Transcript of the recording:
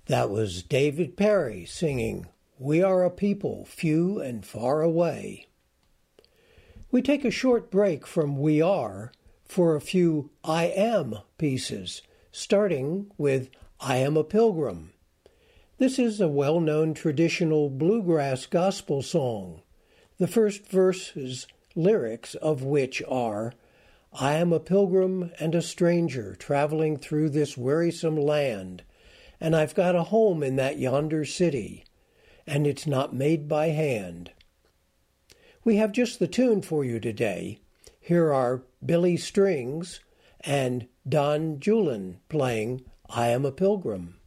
That was David Perry singing, "We Are a People Few and Far Away." We take a short break from "We Are" for a few "I Am" pieces, starting with "I Am a Pilgrim." This is a well-known traditional bluegrass gospel song, the first verse's lyrics of which are, "I am a pilgrim and a stranger traveling through this wearisome land, and I've got a home in that yonder city, and it's not made by hand." We have just the tune for you today. Here are Billy Strings and Don Julin playing "I Am a Pilgrim."